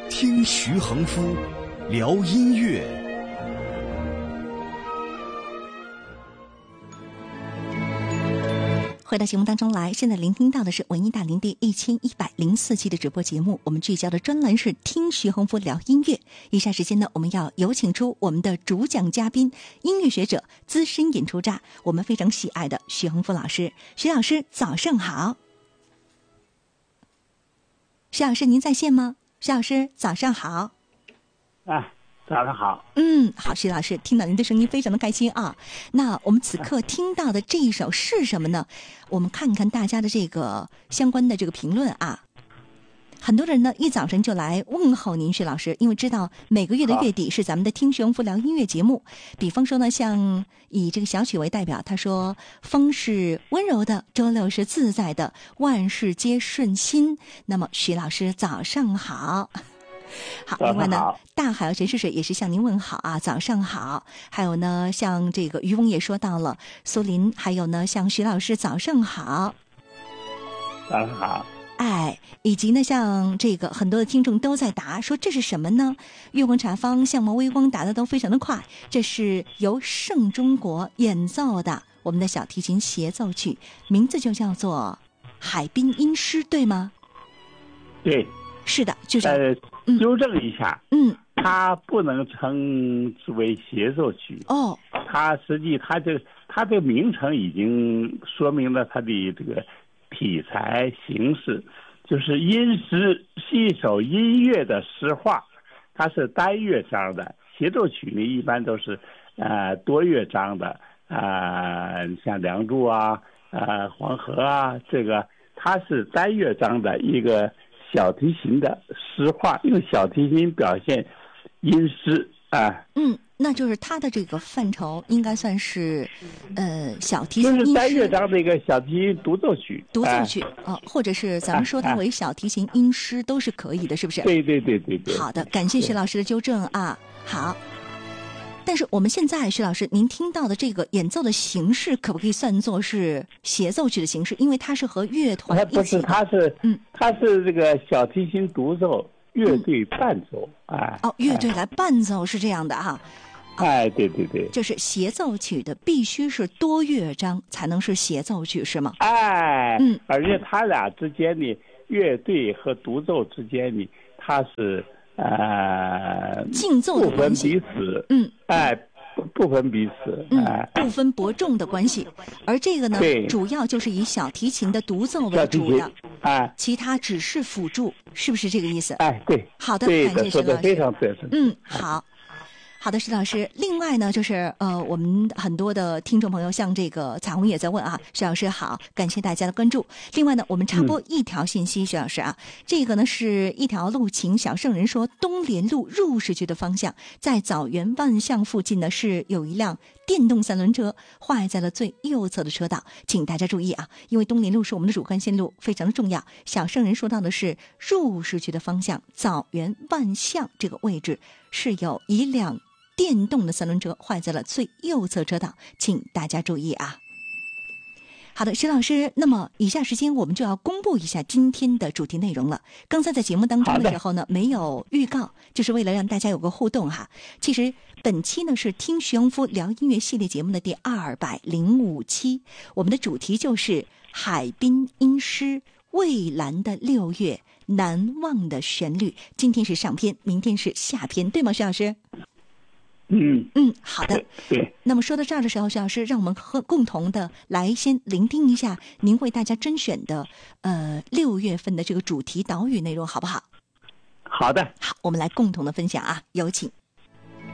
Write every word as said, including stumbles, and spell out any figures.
听徐恒夫聊音乐。 回到节目当中来，现在聆听到的是文艺大林第一千一百零四期的直播节目，我们聚焦的专栏是听徐恒夫聊音乐。以下时间呢，我们要有请出我们的主讲嘉宾，音乐学者、资深演出家，我们非常喜爱的徐恒夫老师。徐老师早上好。徐老师您在线吗？徐老师早上好。 啊，早上好。 嗯，好，徐老师，听到您的声音非常的开心啊。那我们此刻听到的这一首是什么呢？我们看看大家的这个相关的这个评论啊。很多人呢一早晨就来问候您，徐老师，因为知道每个月的月底是咱们的听徐恒夫聊音乐节目。比方说呢，像以这个小曲为代表，他说风是温柔的，周六是自在的，万事皆顺心。那么徐老师早上好。好，另外呢，大海和陈世水也是向您问好啊，早上好。还有呢，像这个于翁也说到了，苏林，还有呢，像徐老师早上好， 早上好。 哎，以及呢，像这个很多的听众都在答说这是什么呢？月光茶坊、相貌微光答的都非常的快，这是由盛中国演奏的我们的小提琴协奏曲，名字就叫做《海滨音诗》，对吗？ 对。 是的，就这样。 呃，纠正一下， 嗯， 它不能称之为协奏曲。 哦， 它实际它这它这个名称已经说明了它的这个题材形式，就是音诗是一首音乐的诗画，它是单乐章的。协奏曲呢，一般都是呃多乐章的，啊、呃，像《梁祝》啊，呃，《黄河》啊，这个它是单乐章的一个小提琴的诗画，用小提琴表现音诗啊。 嗯，那就是它的这个范畴应该算是，呃，小提琴音诗， 就是单乐章的一个小提琴独奏曲。 独奏曲啊、呃，或者是咱们说它为小提琴音诗都是可以的，是不是？ 对对对对对。 好的，感谢徐老师的纠正啊。好。但是我们现在徐老师您听到的这个演奏的形式可不可以算作是协奏曲的形式？因为它是和乐团一起的。 它不是，它是嗯，它是这个小提琴独奏，乐队伴奏。嗯、哎， 哦，乐队来伴奏是这样的哈。 哎，对对对， 这是协奏曲的，必须是多乐章才能是协奏曲，是吗？ 哎，嗯，而且他俩之间的乐队和独奏之间的，它是。呃， 竞奏的关系， 不分彼此， 嗯， 哎，不分彼此， 嗯， 哎， 不分伯仲的关系。而这个呢，主要就是以小提琴的独奏为主的， 哎， 其他只是辅助，是不是这个意思？ 哎，对， 好的， 对感谢石老师， 非常对， 嗯，好。好的，石老师。另外呢，就是呃，我们很多的听众朋友，像这个彩虹也在问啊，石老师好，感谢大家的关注。另外呢，我们插播一条信息，石、嗯、老师啊，这个呢是一条路情小圣人说，东联路入市区的方向，在枣园万象附近呢是有一辆电动三轮车坏在了最右侧的车道，请大家注意啊，因为东联路是我们的主干线路，非常的重要。小圣人说到的是入市区的方向，枣园万象这个位置是有一辆电动的三轮车坏在了最右侧车道，请大家注意啊。好的，石老师，那么以下时间我们就要公布一下今天的主题内容了。刚才在节目当中的时候呢，没有预告，就是为了让大家有个互动哈。其实本期呢是听徐恒夫聊音乐系列节目的第二百零五期，我们的主题就是海滨音诗，蔚蓝的六月，难忘的旋律。今天是上篇，明天是下篇，对吗，徐老师？ 嗯嗯，好的。 对。 那么说到这儿的时候，徐老师，让我们和共同的来先聆听一下您为大家甄选的呃六月份的这个主题岛屿内容，好不好？ 好的。 好，我们来共同的分享啊，有请。